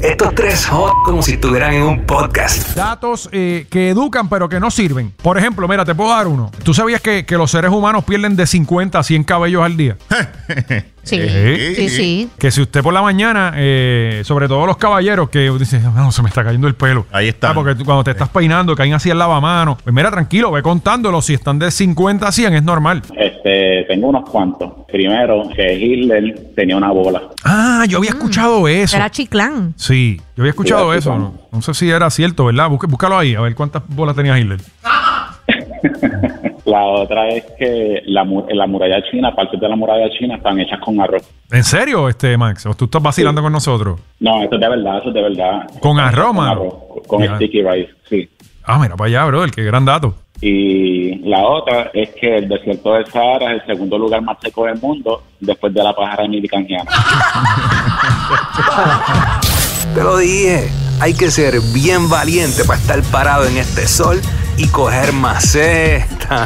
Estos tres como si estuvieran en un podcast. Datos que educan pero que no sirven. Por ejemplo, mira, te puedo dar uno. ¿Tú sabías que los seres humanos pierden de 50 a 100 cabellos al día? Sí. Que si usted por la mañana, sobre todo los caballeros, que dicen, no, se me está cayendo el pelo. Ahí está. Porque cuando te estás peinando, caen así el lavamanos. Pues mira, tranquilo, ve contándolo. Si están de 50 a 100, es normal. Tengo unos cuantos. Primero, que Hitler tenía una bola. Ah, yo había escuchado eso. Era Chiclán. Sí, yo había escuchado Sí, eso. Chiclán. No sé si era cierto, ¿verdad? Búscalo ahí, a ver cuántas bolas tenía Hitler. La otra es que la muralla china, partes de la muralla china están hechas con arroz. ¿En serio, Max? ¿O tú estás vacilando con nosotros? No, eso es de verdad. ¿Con arroz, mano? Con Ya. sticky rice, sí. Ah, mira para allá, brother, qué gran dato. Y la otra es que el desierto del Sahara es el segundo lugar más seco del mundo después de la pájara milicangiana. Te lo dije, hay que ser bien valiente para estar parado en este sol y coger maceta.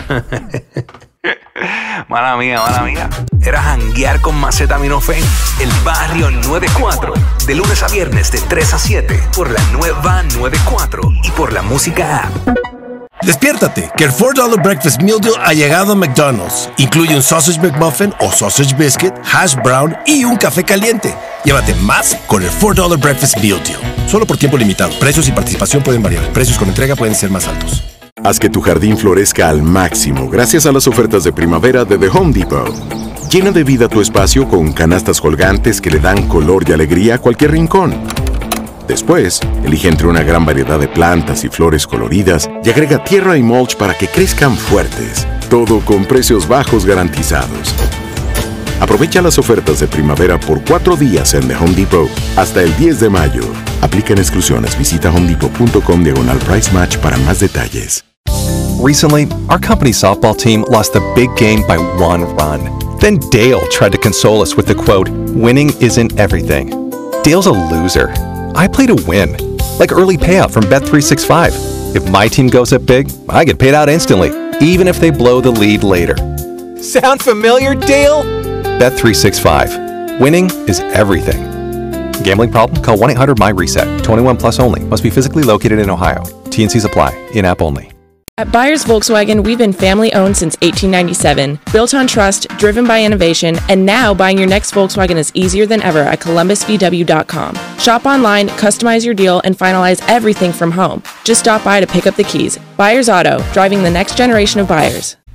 Mala mía. Era janguear con Macetaminofen, el barrio 94. De lunes a viernes de 3 a 7 por la nueva 94 y por la música app. Despiértate, que el $4 Breakfast Meal Deal ha llegado a McDonald's. Incluye un Sausage McMuffin o Sausage Biscuit, Hash Brown y un café caliente. Llévate más con el $4 Breakfast Meal Deal. Solo por tiempo limitado. Precios y participación pueden variar. Precios con entrega pueden ser más altos. Haz que tu jardín florezca al máximo gracias a las ofertas de primavera de The Home Depot. Llena de vida tu espacio con canastas colgantes que le dan color y alegría a cualquier rincón. Después, elige entre una gran variedad de plantas y flores coloridas y agrega tierra y mulch para que crezcan fuertes. Todo con precios bajos garantizados. Aprovecha las ofertas de primavera por 4 días en The Home Depot hasta el 10 de mayo. Aplican exclusiones. Visita homedepot.com/price match para más detalles. Recently, our company's softball team lost the big game by 1 run. Then Dale tried to console us with the quote, "Winning isn't everything." Dale's a loser. I play to win, like early payout from Bet365. If my team goes up big, I get paid out instantly, even if they blow the lead later. Sound familiar, Dale? Bet365. Winning is everything. Gambling problem? Call 1-800-MY-RESET. 21 plus only. Must be physically located in Ohio. T&Cs apply. In-app only. At Byers Volkswagen, we've been family-owned since 1897, built on trust, driven by innovation, and now buying your next Volkswagen is easier than ever at columbusvw.com. Shop online, customize your deal, and finalize everything from home. Just stop by to pick up the keys. Byers Auto, driving the next generation of buyers.